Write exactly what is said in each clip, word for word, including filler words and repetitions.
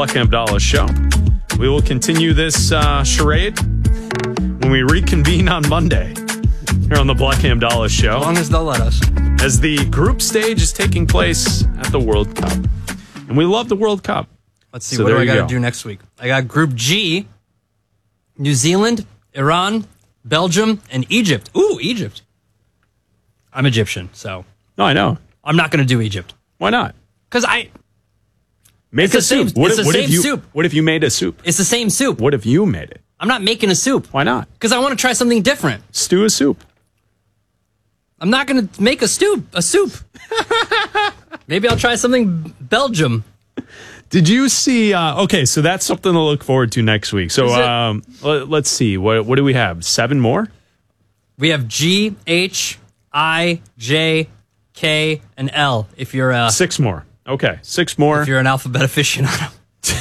Black and Abdallah show. We will continue this uh, charade when we reconvene on Monday here on the Black and Abdallah show. As long as they'll let us. As the group stage is taking place at the World Cup. And we love the World Cup. Let's see, So what do there I you got to go. do next week? I got Group G, New Zealand, Iran, Belgium, and Egypt. Ooh, Egypt. I'm Egyptian, so No, I know. I'm not going to do Egypt. Why not? Because I... Make It's a the same- soup. What it's if, the what same if you, soup. What if you made a soup? It's the same soup. What if you made it? I'm not making a soup. Why not? Because I want to try something different. Stew a soup. I'm not going to make a soup. A soup. Maybe I'll try something Belgium. Did you see? Uh, okay, so that's something to look forward to next week. So Is it? um, let, let's see. What, what do we have? Seven more? We have G, H, I, J, K, and L. If you're a Six more. Okay, six more. if you're an alphabet aficionado.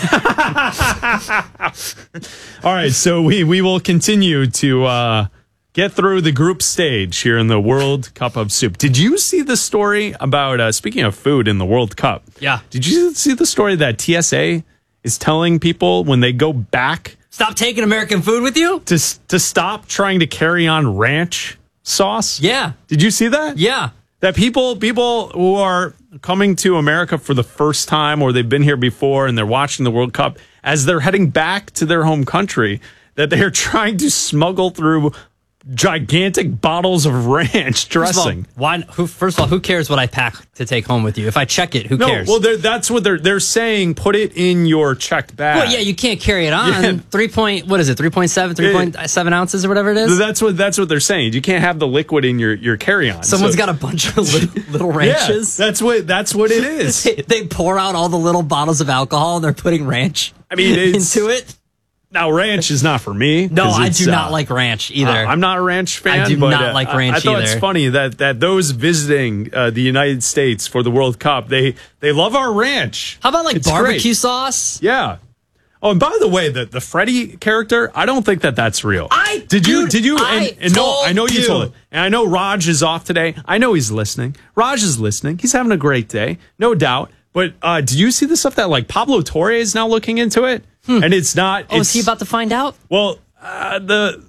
All right, so we, we will continue to uh, get through the group stage here in the World Cup of Soup. Did you see the story about, uh, speaking of food in the World Cup? Yeah. Did you see the story that T S A is telling people when they go back Stop taking American food with you? to, to stop trying to carry on ranch sauce? Yeah. Did you see that? Yeah. That people people who are coming to America for the first time or they've been here before and they're watching the World Cup, as they're heading back to their home country, that they're trying to smuggle through gigantic bottles of ranch First of all, dressing. why? Who? First of all, who cares what I pack to take home with you? If I check it, who No, cares? well, they're- that's what they're they're saying. Put it in your checked bag. Well, yeah, you can't carry it on. Yeah. Three point, what is it? Three point seven, three point seven ounces or whatever it is. That's what that's what they're saying. You can't have the liquid in your, your carry on. Someone's got a bunch of little, little ranches. Yeah, that's what that's what it is. they, they pour out all the little bottles of alcohol and they're putting ranch. I mean, it's- into it. Now, ranch is not for me. No, 'cause I it's, do not uh, like ranch either. Uh, I'm not a ranch fan. I do but, not uh, like I- ranch I thought it's either. funny that, that those visiting uh, the United States for the World Cup, they they love our ranch. How about like It's barbecue great. sauce? Yeah. Oh, and by the way, the, the Freddie character, I don't think that that's real. I- did you dude, did you I and, and no, told I know you you. told it. And I know Raj is off today. I know he's listening. Raj is listening. He's having a great day, no doubt. But uh, did you see the stuff that like Pablo Torre is now looking into it? Hmm. And it's not. Oh, it's, is he about to find out? Well, uh, the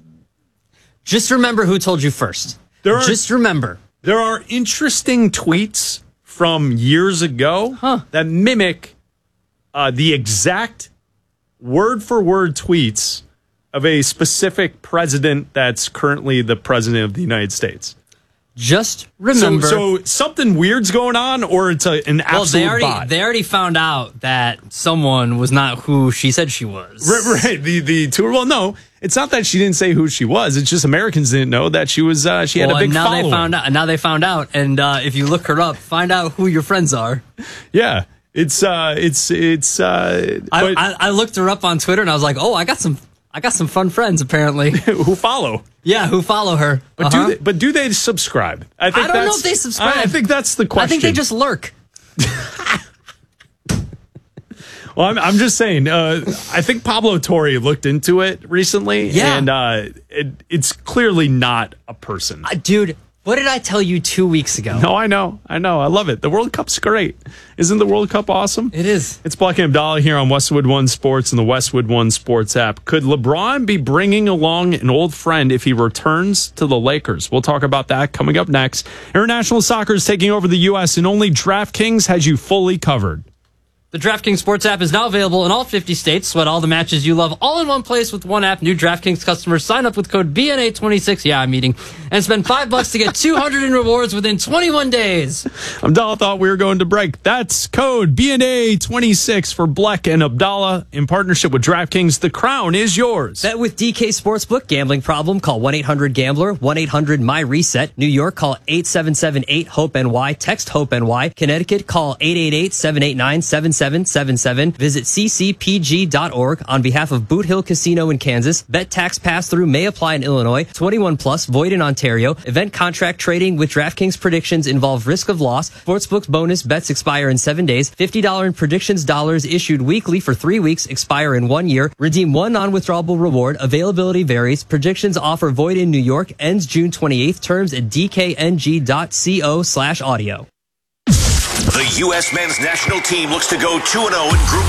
Just remember who told you first. There are- Just remember. There are interesting tweets from years ago Huh. that mimic uh, the exact word for word tweets of a specific president that's currently the president of the United States. Just remember. So, so something weird's going on, or it's a, an well, absolute they already bot. they already found out that someone was not who she said she was. Right, right. The the tour. Well, no, it's not that she didn't say who she was. It's just Americans didn't know that she was. Uh, she had Well, a big and now following. they found out. Now they found out, and uh, if you look her up, find out who your friends are. Yeah, it's uh, it's it's. Uh, I, but I, I looked her up on Twitter, and I was like, oh, I got some. I got some fun friends apparently. who follow? Yeah, who follow her? But Uh-huh. do they, but do they subscribe? I think I don't know that's- if they subscribe. I, I think that's the question. I think they just lurk. Well, I'm, I'm just saying. Uh, I think Pablo Torre looked into it recently, Yeah. and uh, it, it's clearly not a person. Uh, dude, what did I tell you two weeks ago? No, I know, I know, I love it. The World Cup's great. Isn't the World Cup awesome? It is. It's Black and Abdallah here on Westwood One Sports and the Westwood One Sports app. Could LeBron be bringing along an old friend if he returns to the Lakers? We'll talk about that coming up next. International soccer is taking over the U S, and only DraftKings has you fully covered. The DraftKings Sports app is now available in all fifty states. Sweat all the matches you love all in one place with one app. New DraftKings customers sign up with code B N A twenty-six. Yeah, I'm eating. And spend five bucks to get two hundred in rewards within twenty-one days. Abdallah thought we were going to break. That's code B N A twenty-six for Black and Abdallah in partnership with DraftKings. The crown is yours. Bet with D K Sportsbook. Gambling problem? Call one eight hundred gambler. one eight hundred my reset. New York, call eight seven seven eight hope N Y. Text HOPE-NY. Connecticut, call eight eight eight seven eight nine seven seven seven seven. Visit c c p g dot org on behalf of Boot Hill Casino in Kansas. Bet tax pass-through may apply in Illinois. twenty-one plus, void in Ontario. Event contract trading with DraftKings predictions involve risk of loss. Sportsbook bonus bets expire in seven days. fifty dollars in predictions dollars issued weekly for three weeks, expire in one year. Redeem one non-withdrawable reward. Availability varies. Predictions offer void in New York. Ends June twenty-eighth. Terms at d k n g dot co slash audio. The U S men's national team looks to go two and oh in Group